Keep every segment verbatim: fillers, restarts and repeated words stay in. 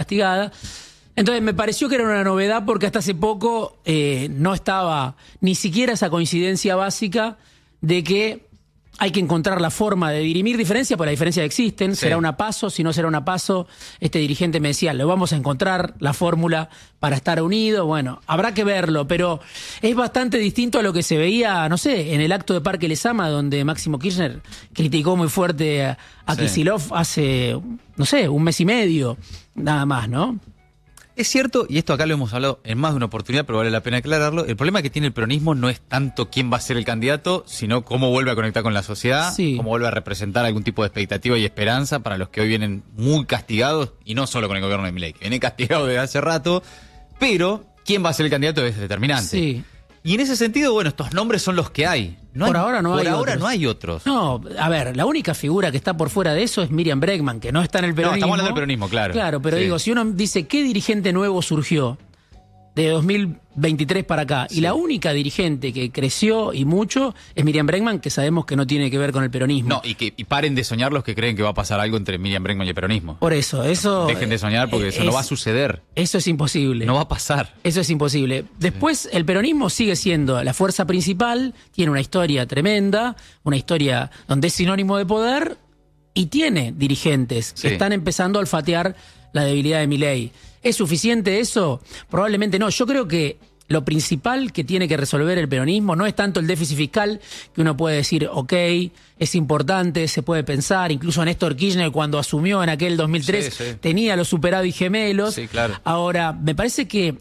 castigada. Entonces me pareció que era una novedad porque hasta hace poco eh, no estaba ni siquiera esa coincidencia básica de que hay que encontrar la forma de dirimir diferencias, porque las diferencias existen, sí. Será una paso, si no será una paso, este dirigente me decía, lo vamos a encontrar, la fórmula para estar unidos, bueno, habrá que verlo, pero es bastante distinto a lo que se veía, no sé, en el acto de Parque Lezama, donde Máximo Kirchner criticó muy fuerte a, a sí. Kicillof hace, no sé, un mes y medio, nada más, ¿no? Es cierto, y esto acá lo hemos hablado en más de una oportunidad, pero vale la pena aclararlo, el problema que tiene el peronismo no es tanto quién va a ser el candidato, sino cómo vuelve a conectar con la sociedad, sí. Cómo vuelve a representar algún tipo de expectativa y esperanza para los que hoy vienen muy castigados, y no solo con el gobierno de Milei, que viene castigado desde hace rato, pero quién va a ser el candidato es determinante. Sí. Y en ese sentido, bueno, estos nombres son los que hay. No por hay, ahora no por hay ahora otros. no hay otros. No, a ver, la única figura que está por fuera de eso es Miriam Bregman, que no está en el peronismo. No, estamos hablando del peronismo, claro. Claro, pero sí. digo, si uno dice, ¿qué dirigente nuevo surgió de dos mil veintitrés para acá? Sí. Y la única dirigente que creció y mucho es Miriam Bregman, que sabemos que no tiene que ver con el peronismo. No, y que y paren de soñar los que creen que va a pasar algo entre Miriam Bregman y el peronismo. Por eso, eso... Dejen de soñar porque eh, eso es, no va a suceder. Eso es imposible. No va a pasar. Eso es imposible. Después, sí. El peronismo sigue siendo la fuerza principal, tiene una historia tremenda, una historia donde es sinónimo de poder y tiene dirigentes sí. que están empezando a olfatear la debilidad de Milei. ¿Es suficiente eso? Probablemente no. Yo creo que lo principal que tiene que resolver el peronismo no es tanto el déficit fiscal, que uno puede decir, ok, es importante, se puede pensar. Incluso Néstor Kirchner, cuando asumió en aquel dos mil tres, sí, sí. tenía los superávit gemelos. Sí, claro. Ahora, me parece que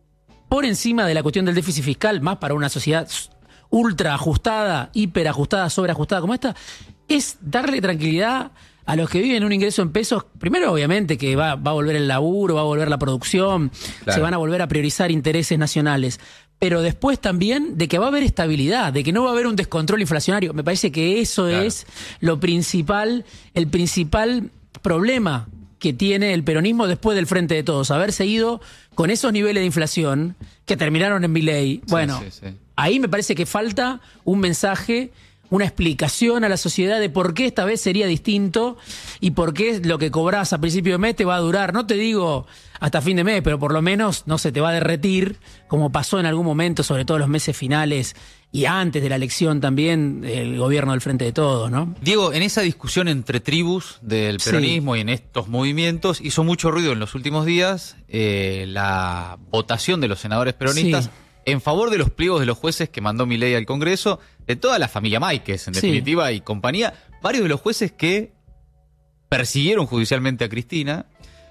por encima de la cuestión del déficit fiscal, más para una sociedad ultra ajustada, hiper ajustada, sobreajustada como esta, es darle tranquilidad a los que viven un ingreso en pesos. Primero, obviamente, que va, va a volver el laburo, va a volver la producción, claro. Se van a volver a priorizar intereses nacionales. Pero después también de que va a haber estabilidad, de que no va a haber un descontrol inflacionario. Me parece que eso claro. es lo principal, el principal problema que tiene el peronismo después del Frente de Todos. Haber seguido con esos niveles de inflación que terminaron en Milei. Bueno, sí, sí, sí. Ahí me parece que falta un mensaje, una explicación a la sociedad de por qué esta vez sería distinto y por qué lo que cobras a principio de mes te va a durar, no te digo hasta fin de mes, pero por lo menos no se te va a derretir, como pasó en algún momento, sobre todo en los meses finales y antes de la elección también, el gobierno del Frente de Todos, ¿no? Diego, en esa discusión entre tribus del peronismo sí. y en estos movimientos, hizo mucho ruido en los últimos días eh, la votación de los senadores peronistas sí. en favor de los pliegos de los jueces que mandó Milei al Congreso, de toda la familia Máiquez, en definitiva, sí. y compañía, varios de los jueces que persiguieron judicialmente a Cristina.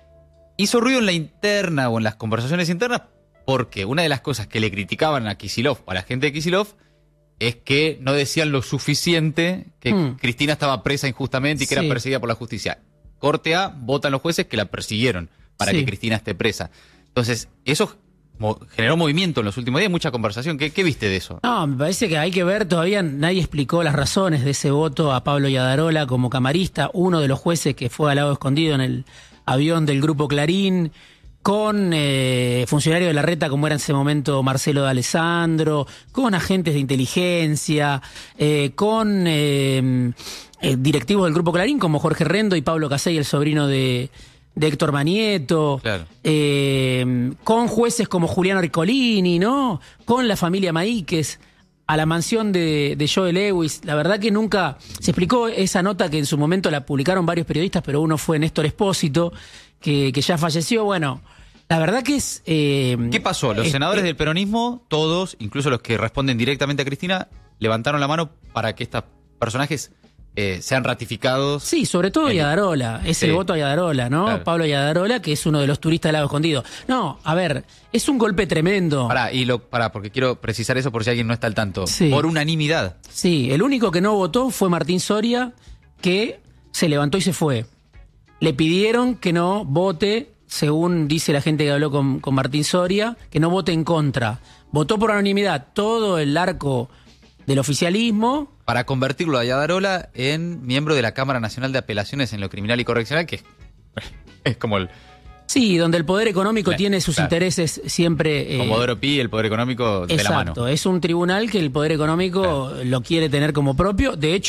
Hizo ruido en la interna o en las conversaciones internas porque una de las cosas que le criticaban a Kicillof, a la gente de Kicillof, es que no decían lo suficiente que mm. Cristina estaba presa injustamente y que sí. era perseguida por la justicia. Corte A, votan los jueces que la persiguieron para sí. que Cristina esté presa. Entonces, eso generó movimiento en los últimos días, mucha conversación. ¿Qué, qué viste de eso? No, me parece que hay que ver, todavía nadie explicó las razones de ese voto a Pablo Yadarola como camarista, uno de los jueces que fue al lado escondido en el avión del Grupo Clarín, con eh, funcionarios de la Reta como era en ese momento Marcelo de Alessandro, con agentes de inteligencia, eh, con eh, eh, directivos del Grupo Clarín como Jorge Rendo y Pablo Casey, el sobrino de... de Héctor Manieto, claro. eh, con jueces como Juliano Ricolini, ¿no? Con la familia Maíquez, a la mansión de, de Joe Lewis. La verdad que nunca se explicó esa nota que en su momento la publicaron varios periodistas, pero uno fue Néstor Espósito, que, que ya falleció. Bueno, la verdad que es... Eh, ¿Qué pasó? Los es, senadores eh, del peronismo, todos, incluso los que responden directamente a Cristina, levantaron la mano para que estos personajes... Eh, sean ratificados. Sí, sobre todo Yadarola, es sí. el voto a Yadarola, ¿no? Claro. Pablo Yadarola, que es uno de los turistas del lado escondido. No, a ver, es un golpe tremendo. Pará, y lo, pará, porque quiero precisar eso por si alguien no está al tanto. Sí. Por unanimidad. Sí, el único que no votó fue Martín Soria, que se levantó y se fue. Le pidieron que no vote, según dice la gente que habló con, con Martín Soria, que no vote en contra. Votó por unanimidad todo el arco del oficialismo. Para convertirlo a Yadarola en miembro de la Cámara Nacional de Apelaciones en lo Criminal y Correccional, que es, es como el... Sí, donde el poder económico claro, tiene sus claro. intereses siempre... Eh, Comodoro Pi, el poder económico de exacto, la mano. Es un tribunal que el poder económico claro. lo quiere tener como propio. De hecho,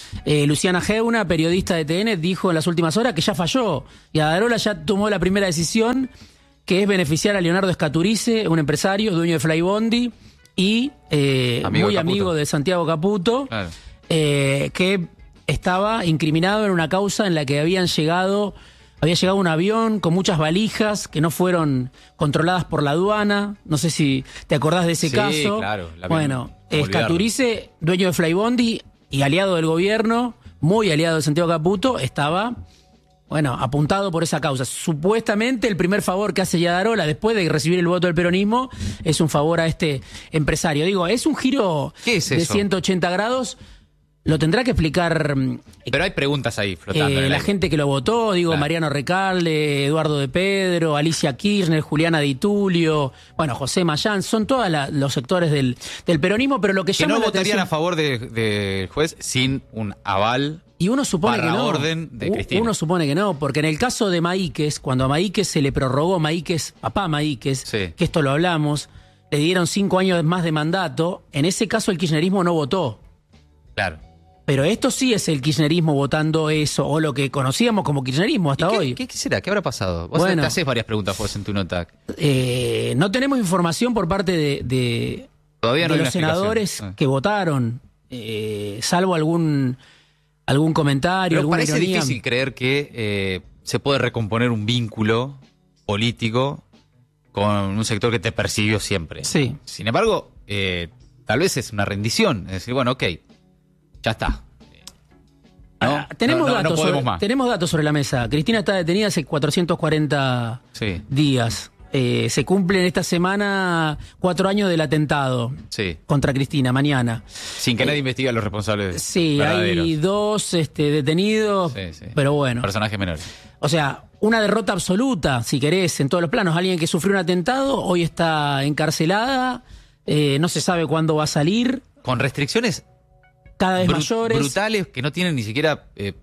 Eh, Luciana Geuna, periodista de T N, dijo en las últimas horas que ya falló. Y Adarola ya tomó la primera decisión, que es beneficiar a Leonardo Escaturice, un empresario, dueño de Flybondi, y eh, amigo muy de Caputo. amigo de Santiago Caputo, Claro. eh, que estaba incriminado en una causa en la que habían llegado, había llegado un avión con muchas valijas que no fueron controladas por la aduana. No sé si te acordás de ese Sí, caso. claro, el avión, Bueno, cómo Escaturice, dueño de Flybondi y aliado del gobierno, muy aliado de Santiago Caputo, estaba, bueno, apuntado por esa causa. Supuestamente el primer favor que hace Adarola después de recibir el voto del peronismo es un favor a este empresario. Digo, es un giro ¿Qué es de eso? ciento ochenta grados. Lo tendrá que explicar mm, Pero hay preguntas ahí flotando. eh, en el la aire. gente que lo votó, digo, Claro. Mariano Recalde, Eduardo de Pedro, Alicia Kirchner, Juliana Di Tulio, bueno, José Mayán, son todos los sectores del, del peronismo, pero lo que Que llama no la votarían atención... a favor del de juez sin un aval. Y uno supone barra que no. orden de U- Cristina. Uno supone que no, porque en el caso de Maíquez, cuando a Maíquez se le prorrogó, Maíquez, papá Maíquez, Sí. que esto lo hablamos, le dieron cinco años más de mandato, en ese caso el kirchnerismo no votó. Claro. Pero esto sí es el kirchnerismo votando eso, o lo que conocíamos como kirchnerismo hasta ¿Y qué, hoy. ¿qué, qué será? ¿Qué habrá pasado? Vos Bueno. te haces varias preguntas vos en tu nota. Eh, no tenemos información por parte de, de, Todavía no de hay los una explicación. senadores Ah. que votaron, eh, salvo algún algún comentario, Pero alguna parece ironía. difícil creer que eh, se puede recomponer un vínculo político con un sector que te persiguió siempre. Sí. Sin embargo, eh, tal vez es una rendición. Es decir, bueno, ok, ya está. ¿No? Ah, tenemos, No, no, no datos podemos sobre, más. tenemos datos sobre la mesa. Cristina está detenida hace cuatrocientos cuarenta Sí, días. Eh, se cumplen esta semana cuatro años del atentado sí. contra Cristina, mañana. Sin que nadie investigue a los responsables Sí, verdaderos. hay dos este, detenidos, Sí, sí. pero bueno. Personajes menores. O sea, una derrota absoluta, si querés, en todos los planos. Alguien que sufrió un atentado, hoy está encarcelada, eh, no se sabe cuándo va a salir, Con restricciones cada vez bru- mayores. brutales que no tienen ni siquiera eh,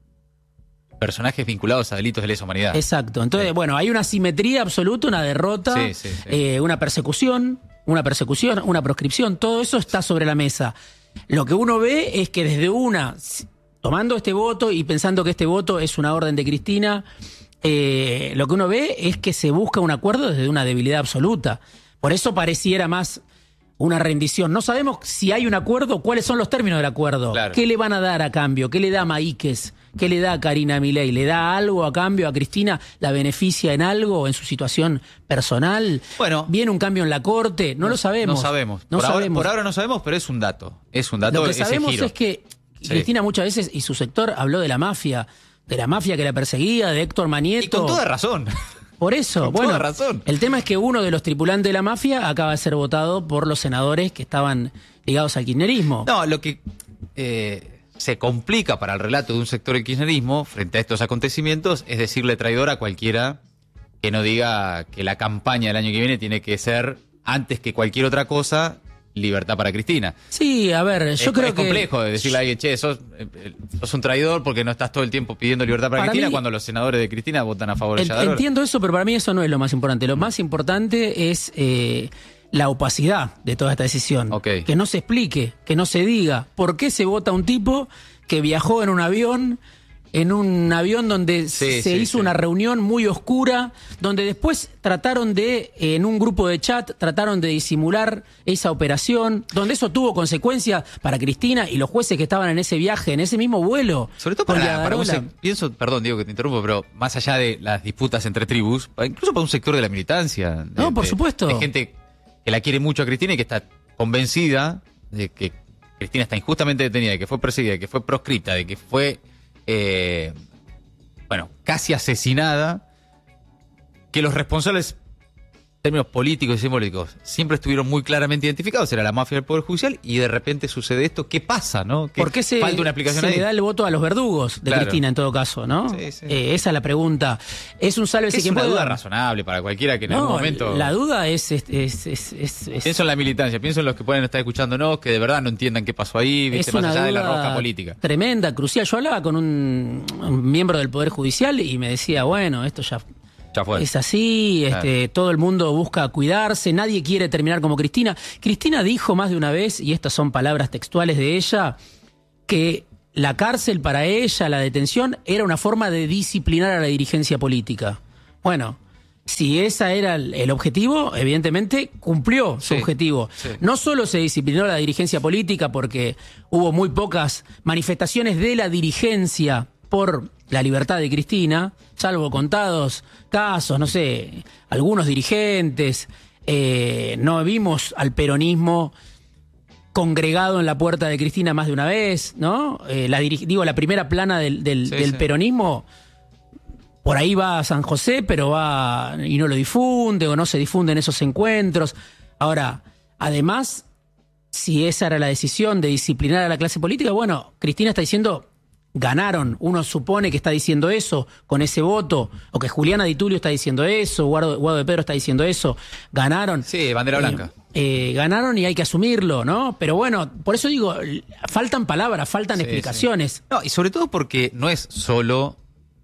personajes vinculados a delitos de lesa humanidad. Exacto. Entonces, Sí. bueno, hay una simetría absoluta, una derrota, Sí, sí, sí. eh, una persecución, una persecución, una proscripción, todo eso está sobre la mesa. Lo que uno ve es que desde una, tomando este voto y pensando que este voto es una orden de Cristina, eh, lo que uno ve es que se busca un acuerdo desde una debilidad absoluta. Por eso pareciera más una rendición. No sabemos si hay un acuerdo, cuáles son los términos del acuerdo. Claro. ¿Qué le van a dar a cambio? ¿Qué le da a Maíquez? ¿Qué le da a Karina Milei? ¿Le da algo a cambio a Cristina? ¿La beneficia en algo en su situación personal? Bueno. ¿Viene un cambio en la corte? No, lo sabemos. No sabemos. No por, Ahora, sabemos. por ahora no sabemos, pero es un dato. Es un dato. Lo que ese sabemos giro. es que Sí. Cristina muchas veces y su sector habló de la mafia, de la mafia que la perseguía, de Héctor Manieto. Y con toda razón. Por eso, Con bueno, toda razón. el tema es que uno de los tripulantes de la mafia acaba de ser votado por los senadores que estaban ligados al kirchnerismo. No, lo que eh, se complica para el relato de un sector del kirchnerismo frente a estos acontecimientos es decirle traidor a cualquiera que no diga que la campaña del año que viene tiene que ser, antes que cualquier otra cosa, libertad para Cristina. Sí, a ver, yo es, creo es que... complejo de decirle a alguien, che, sos, eh, sos un traidor porque no estás todo el tiempo pidiendo libertad para, Para Cristina mí- cuando los senadores de Cristina votan a favor de En- Yador. Entiendo eso, pero para mí eso no es lo más importante. Lo más importante es eh, la opacidad de toda esta decisión. Ok. Que no se explique, que no se diga por qué se vota un tipo que viajó en un avión, en un avión donde Sí, se sí, hizo sí. una reunión muy oscura, donde después trataron de, en un grupo de chat, trataron de disimular esa operación, donde eso tuvo consecuencias para Cristina y los jueces que estaban en ese viaje, en ese mismo vuelo. Sobre todo con para, para un Adarola. sec- pienso, perdón, digo que te interrumpo, pero más allá de las disputas entre tribus, pa- incluso para un sector de la militancia. de- No, por de- supuesto. De gente que la quiere mucho a Cristina y que está convencida de que Cristina está injustamente detenida, de que fue perseguida, de que fue proscripta, de que fue, eh, bueno, casi asesinada, que los responsables en términos políticos y simbólicos siempre estuvieron muy claramente identificados, era la mafia del Poder Judicial, y de repente sucede esto. ¿Qué pasa, no? ¿Qué- ¿Por qué se, falta una explicación se ahí? le da el voto a los verdugos de Claro. Cristina en todo caso, no? Sí, sí. Eh, esa es la pregunta. Es un sálvese Es quien una pueda. duda razonable para cualquiera que en No, algún momento... la duda es... es, es, es, es- es- Pienso en la militancia, pienso en los que pueden estar escuchándonos, que de verdad no entiendan qué pasó ahí, viste, es más una allá de la duda roja política. tremenda, crucial. Yo hablaba con un, un miembro del Poder Judicial y me decía, bueno, esto ya Ya fue. es así, este, todo el mundo busca cuidarse, nadie quiere terminar como Cristina. Cristina dijo más de una vez, y estas son palabras textuales de ella, que la cárcel para ella, la detención, era una forma de disciplinar a la dirigencia política. Bueno, si ese era el, el objetivo, evidentemente cumplió su Sí, objetivo. sí. No solo se disciplinó a la dirigencia política porque hubo muy pocas manifestaciones de la dirigencia por la libertad de Cristina, salvo contados casos, no sé, algunos dirigentes, eh, no vimos al peronismo congregado en la puerta de Cristina más de una vez, ¿no? Eh, la diri- digo, la primera plana del, del, Sí, del sí. peronismo, por ahí va a San José, pero va y no lo difunde o no se difunden esos encuentros. Ahora, además, si esa era la decisión de disciplinar a la clase política, bueno, Cristina está diciendo, ganaron. Uno supone que está diciendo eso con ese voto, o que Juliana Di Tulio está diciendo eso, Guado, Guado de Pedro está diciendo eso. Ganaron. Sí, bandera blanca. Eh, eh, ganaron y hay que asumirlo, ¿no? Pero bueno, por eso digo, faltan palabras, faltan Sí, explicaciones. sí. No, y sobre todo porque no es solo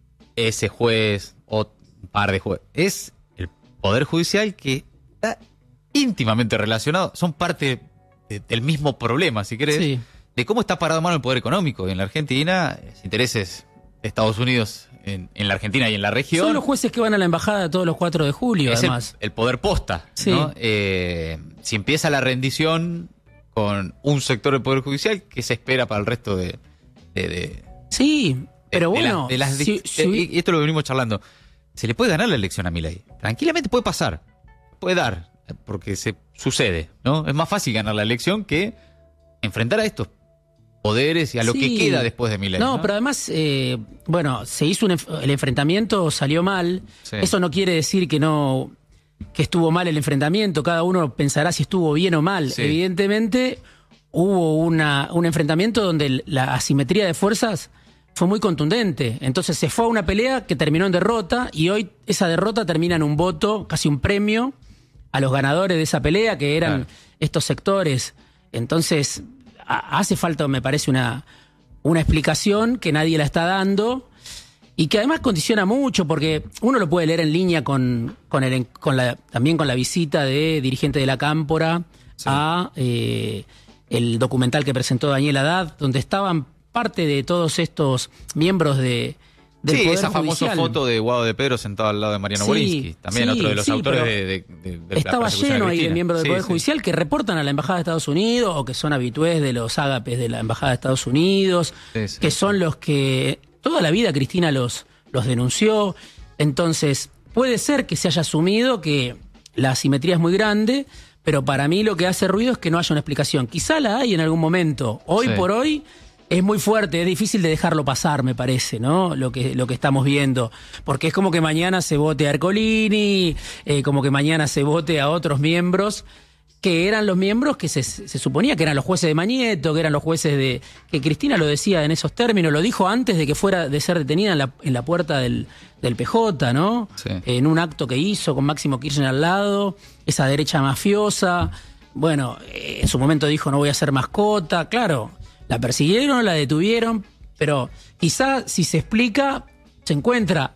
ese juez o un par de jueces, es el Poder Judicial que está íntimamente relacionado, son parte de- del mismo problema, si querés, Sí. de cómo está parado mano el poder económico. En la Argentina, los intereses de Estados Unidos en, en la Argentina y en la región... Son los jueces que van a la embajada todos los cuatro de julio, es el, además. el poder posta, Sí. ¿no? Eh, si empieza la rendición con un sector del Poder Judicial, ¿qué se espera para el resto de... de- de- Sí, pero de bueno, las- de las- si- de- si- y esto lo venimos charlando. Se le puede ganar la elección a Milei. Tranquilamente puede pasar. Puede dar, porque se sucede, ¿no? Es más fácil ganar la elección que enfrentar a estos poderes y a lo Sí. que queda después de Milei. No, ¿no? pero además, eh, bueno, se hizo un enf- el enfrentamiento, salió mal. Sí. Eso no quiere decir que no que estuvo mal el enfrentamiento. Cada uno pensará si estuvo bien o mal. Sí. Evidentemente, hubo una, un enfrentamiento donde el- la asimetría de fuerzas fue muy contundente. Entonces se fue a una pelea que terminó en derrota y hoy esa derrota termina en un voto, casi un premio a los ganadores de esa pelea, que eran Claro. estos sectores. Entonces, a- hace falta, me parece, una, una explicación que nadie la está dando y que además condiciona mucho, porque uno lo puede leer en línea con, con, el, con la, también con la visita de dirigente de la Cámpora Sí. a eh, el documental que presentó Daniel Haddad, donde estaban parte de todos estos miembros de, del Sí, Poder esa famosa Judicial. foto de Guado de Pedro sentado al lado de Mariano Sí, Borinsky, también sí, otro de los sí, autores pero de, de- de- de la Estaba persecución a lleno ahí de Cristina. miembros del Sí, Poder sí. Judicial que reportan a la Embajada de Estados Unidos o que son habitués de los ágapes de la Embajada de Estados Unidos, Sí, sí, que sí. son los que toda la vida Cristina los, los denunció. Entonces, puede ser que se haya asumido que la asimetría es muy grande, pero para mí lo que hace ruido es que no haya una explicación. Quizá la hay en algún momento. Hoy Sí. por hoy es muy fuerte, es difícil de dejarlo pasar, me parece, ¿no? Lo que, lo que estamos viendo. Porque es como que mañana se vote a Ercolini, eh, como que mañana se vote a otros miembros, que eran los miembros que se, se suponía que eran los jueces de Mañeto, que eran los jueces de... que Cristina lo decía en esos términos, lo dijo antes de que fuera de ser detenida en la, en la puerta del, del P J, ¿no? Sí. En un acto que hizo con Máximo Kirchner al lado, esa derecha mafiosa. Bueno, eh, en su momento dijo no voy a ser mascota, claro. La persiguieron, la detuvieron, pero quizá si se explica, se encuentra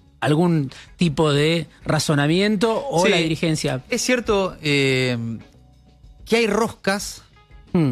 algún tipo de razonamiento o Sí. la dirigencia. Es cierto eh, que hay roscas Mm,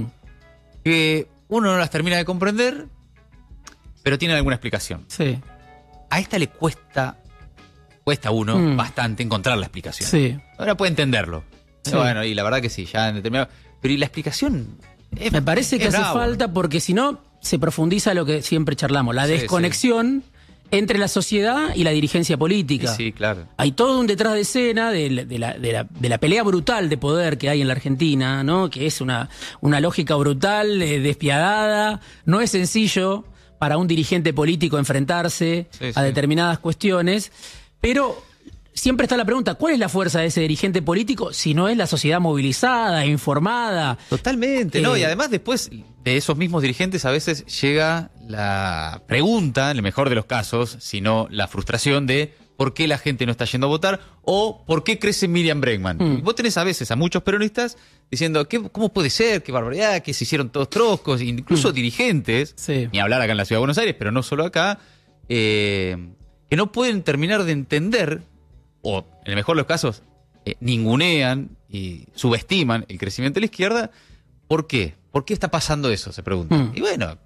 que uno no las termina de comprender, pero tienen alguna explicación. sí, A esta le cuesta, cuesta a uno Mm. bastante encontrar la explicación. sí. Ahora puede entenderlo. Sí. Bueno, y la verdad que sí, ya en determinado... Pero ¿y la explicación? Es- Me parece que es hace bravo. falta porque si no se profundiza lo que siempre charlamos, la Sí, desconexión entre la sociedad y la dirigencia política. Sí, sí, claro. Hay todo un detrás de escena de la, de, la, de, la, de la pelea brutal de poder que hay en la Argentina, ¿no? Que es una, una lógica brutal, eh, despiadada. No es sencillo para un dirigente político enfrentarse Sí, a sí. determinadas cuestiones, pero siempre está la pregunta, ¿cuál es la fuerza de ese dirigente político si no es la sociedad movilizada, informada? Totalmente, ¿no? Eh, Y además después de esos mismos dirigentes a veces llega la pregunta, en el mejor de los casos, sino la frustración de por qué la gente no está yendo a votar o por qué crece Miriam Bregman. Mm. Y vos tenés a veces a muchos peronistas diciendo, ¿qué, ¿cómo puede ser? ¿Qué barbaridad? Que se hicieron todos troscos, incluso Mm. dirigentes, Sí. ni hablar acá en la Ciudad de Buenos Aires, pero no solo acá, eh, que no pueden terminar de entender, o en el mejor de los casos, eh, ningunean y subestiman el crecimiento de la izquierda. ¿Por qué? ¿Por qué está pasando eso? Se preguntan. Mm. Y bueno,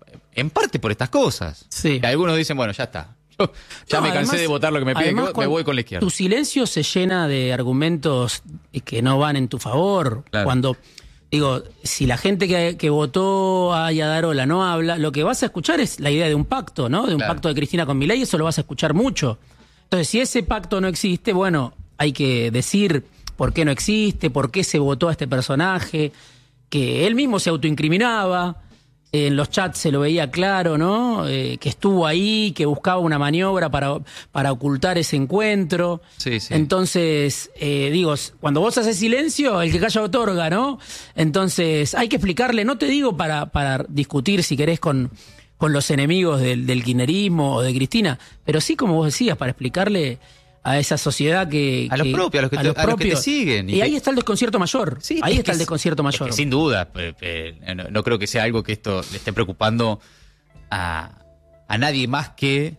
en parte por estas cosas. Sí. Y algunos dicen, bueno, ya está. Yo ya No, me cansé además- de votar lo que me piden, además, que me voy con la izquierda. Tu silencio se llena de argumentos que no van en tu favor. Claro. Cuando, digo, si la gente que, que votó a Yadarola no habla, lo que vas a escuchar es la idea de un pacto, ¿no? De un Claro. pacto de Cristina con Milei, eso lo vas a escuchar mucho. Entonces, si ese pacto no existe, bueno, hay que decir por qué no existe, por qué se votó a este personaje, que él mismo se autoincriminaba. En los chats se lo veía claro, ¿no? Eh, que estuvo ahí, que buscaba una maniobra para, para ocultar ese encuentro. Sí, sí. Entonces, eh, digo, cuando vos haces silencio, el que calla otorga, ¿no? Entonces, hay que explicarle, no te digo para, para discutir, si querés, con, con los enemigos del, del kirchnerismo o de Cristina, pero sí, como vos decías, para explicarle a esa sociedad que... A los que- propios, a los que te- a los que te propios. siguen. Y, Y ahí que- está el desconcierto mayor. Sí, ahí es está que el es- desconcierto es mayor. que sin duda, eh, eh, no, no creo que sea algo que esto le esté preocupando a, a nadie más que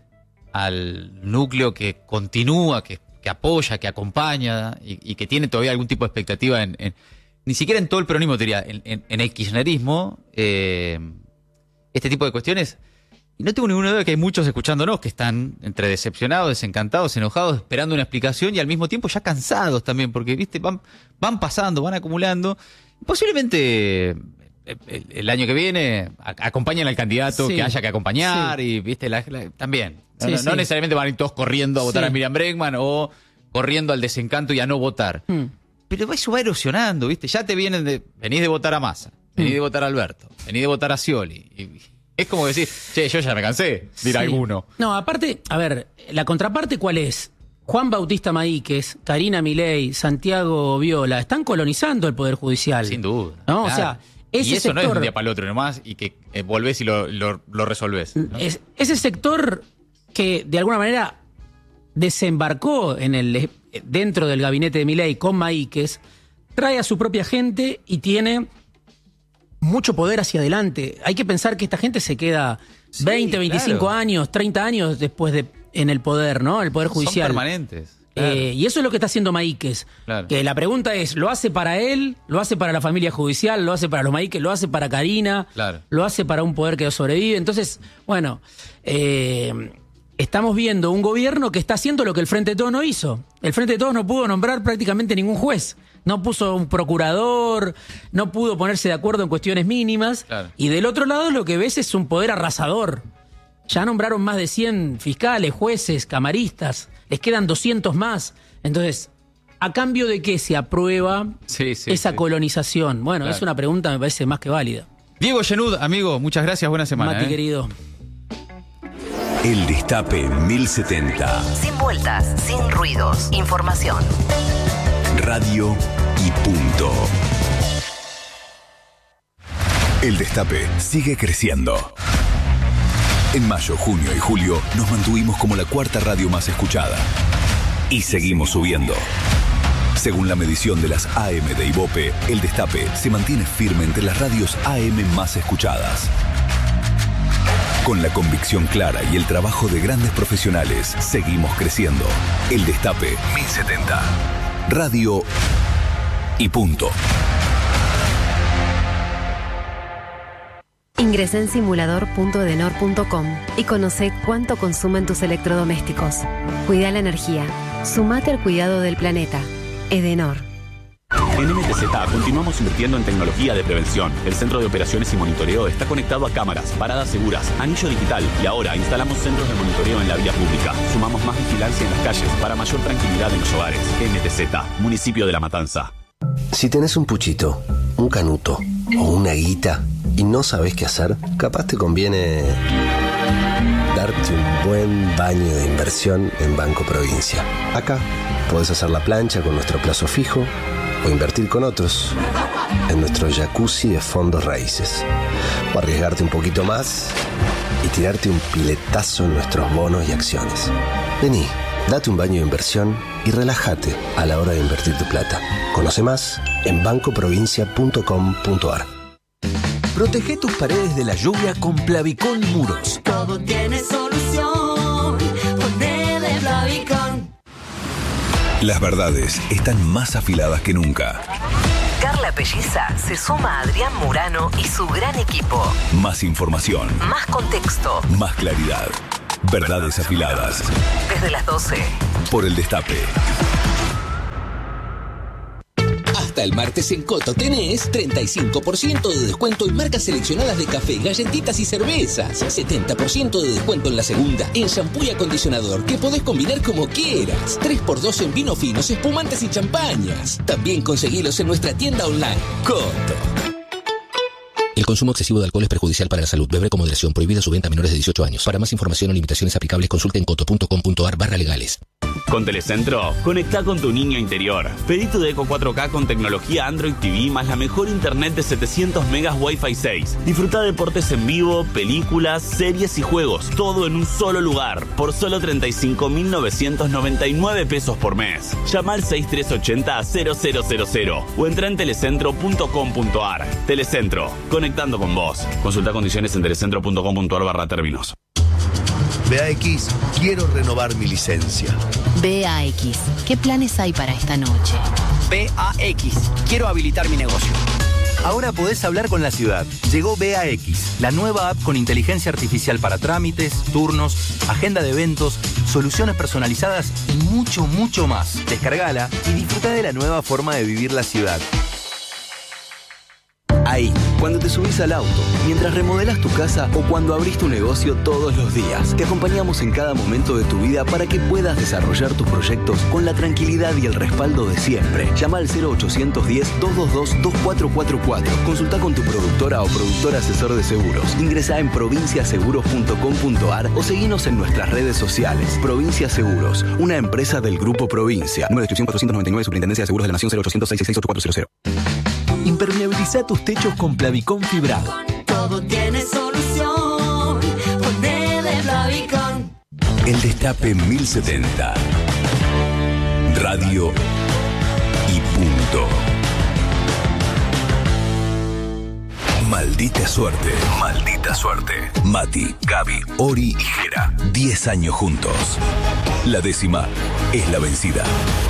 al núcleo que continúa, que, que apoya, que acompaña y, y que tiene todavía algún tipo de expectativa en, en- ni siquiera en todo el peronismo, te diría, en, en- en el kirchnerismo, eh, este tipo de cuestiones. Y no tengo ninguna duda que hay muchos escuchándonos que están entre decepcionados, desencantados, enojados, esperando una explicación y al mismo tiempo ya cansados también, porque viste, van, van pasando, van acumulando. Posiblemente eh, el, el año que viene a- acompañen al candidato Sí. que haya que acompañar y viste la- la- también. No, Sí, no- sí. no necesariamente van a ir todos corriendo a votar Sí. a Miriam Bregman o corriendo al desencanto y a no votar. Hmm. Pero eso va erosionando, ¿viste? Ya te vienen de. Venís de votar a Massa, venís Mm. de votar a Alberto, venís de votar a Scioli. Y es como decir, che, yo ya me cansé, dirá Sí. alguno. No, aparte, a ver, la contraparte, ¿cuál es? Juan Bautista Maíquez, Karina Milei, Santiago Viola, están colonizando el Poder Judicial. Sin duda. ¿No? O claro. sea, ese y eso no es de sector- un día para el otro nomás y que eh, volvés y lo, lo, lo resolvés. ¿no? Es- ese sector que de alguna manera desembarcó en el, dentro del gabinete de Milei con Maíquez, trae a su propia gente y tiene mucho poder hacia adelante. Hay que pensar que esta gente se queda Sí, veinte, veinticinco claro. años, treinta años después de en el poder, ¿no? El poder judicial. Son permanentes. claro. Eh, y eso es lo que está haciendo Maíquez. Claro. Que la pregunta es, ¿lo hace para él? ¿Lo hace para la familia judicial? ¿Lo hace para los Maíquez? ¿Lo hace para Karina? Claro. ¿Lo hace para un poder que sobrevive? Entonces, bueno, eh, estamos viendo un gobierno que está haciendo lo que el Frente de Todos no hizo. El Frente de Todos no pudo nombrar prácticamente ningún juez. No puso un procurador, no pudo ponerse de acuerdo en cuestiones mínimas. Claro. Y del otro lado lo que ves es un poder arrasador. Ya nombraron más de cien fiscales, jueces, camaristas. Les quedan doscientos más. Entonces, ¿a cambio de qué se aprueba Sí, sí, esa sí. colonización? Bueno, Claro. es una pregunta, me parece más que válida. Diego Genud, amigo, muchas gracias, buena semana. Mati, ¿eh? querido. El Destape mil setenta. Sin vueltas, sin ruidos. Información. Radio y punto. El Destape sigue creciendo. En mayo, junio y julio nos mantuvimos como la cuarta radio más escuchada. Y seguimos subiendo. Según la medición de las A M de Ibope, El Destape se mantiene firme entre las radios A M más escuchadas. Con la convicción clara y el trabajo de grandes profesionales, seguimos creciendo. El Destape mil setenta. Radio y punto. Ingresá en simulador punto edenor punto com y conoce cuánto consumen tus electrodomésticos. Cuida la energía. Sumate al cuidado del planeta. Edenor. En M T Z continuamos invirtiendo en tecnología de prevención. El centro de operaciones y monitoreo está conectado a cámaras, paradas seguras, anillo digital y ahora instalamos centros de monitoreo en la vía pública. Sumamos más vigilancia en las calles para mayor tranquilidad en los hogares. M T Z, municipio de La Matanza. Si tenés un puchito, un canuto o una guita y no sabés qué hacer, capaz te conviene darte un buen baño de inversión en Banco Provincia. Acá podés hacer la plancha con nuestro plazo fijo o invertir con otros en nuestro jacuzzi de fondos raíces. O arriesgarte un poquito más y tirarte un piletazo en nuestros bonos y acciones. Vení, date un baño de inversión y relájate a la hora de invertir tu plata. Conoce más en banco provincia punto com punto ar. Protege tus paredes de la lluvia con Plavicón Muros. Todo tiene solución. Ponele Plavicón. Las verdades están más afiladas que nunca. Carla Pelliza se suma a Adrián Murano y su gran equipo. Más información. Más contexto. Más claridad. Verdades afiladas. Desde las doce. Por el Destape. Hasta el martes en Coto tenés treinta y cinco por ciento de descuento en marcas seleccionadas de café, galletitas y cervezas. setenta por ciento de descuento en la segunda, en shampoo y acondicionador, que podés combinar como quieras. tres por dos en vinos finos, espumantes y champañas. También conseguilos en nuestra tienda online. Coto. El consumo excesivo de alcohol es perjudicial para la salud. Beber con moderación. Prohibida su venta a menores de dieciocho años. Para más información o limitaciones aplicables, consulte en coto punto com punto ar barra legales. Con Telecentro, conectá con tu niño interior. Pedí tu Deco cuatro K con tecnología Android T V más la mejor internet de setecientos megas Wi-Fi seis. Disfruta deportes en vivo, películas, series y juegos. Todo en un solo lugar. Por solo treinta y cinco mil novecientos noventa y nueve pesos por mes. Llama al seis tres ocho cero cero cero cero cero o entra en telecentro punto com punto ar. Telecentro, conectando con vos. Consulta condiciones en telecentro punto com punto ar barra términos. B A X, quiero renovar mi licencia. B A X, ¿qué planes hay para esta noche? B A X, quiero habilitar mi negocio. Ahora podés hablar con la ciudad. Llegó B A X, la nueva app con inteligencia artificial para trámites, turnos, agenda de eventos, soluciones personalizadas y mucho, mucho más. Descargala y disfruta de la nueva forma de vivir la ciudad. Ahí, cuando te subís al auto, mientras remodelas tu casa o cuando abrís tu negocio todos los días. Te acompañamos en cada momento de tu vida para que puedas desarrollar tus proyectos con la tranquilidad y el respaldo de siempre. Llama al cero ochocientos diez, doscientos veintidós, veinticuatro cuarenta y cuatro. Consulta con tu productora o productor asesor de seguros. Ingresá en provincia seguros punto com punto ar o seguinos en nuestras redes sociales. Provincia Seguros, una empresa del Grupo Provincia. Número de inscripción cuatrocientos noventa y nueve, Superintendencia de Seguros de la Nación, cero ochocientos, seiscientos sesenta y seis, ochenta y cuatro cero. Impermeabiliza tus techos con Plavicón fibrado. Todo tiene solución. Ponele Plavicón. El Destape mil setenta. Radio y punto. Maldita suerte. Maldita suerte. Mati, Gaby, Ori y Jera. Diez años juntos. La décima es la vencida.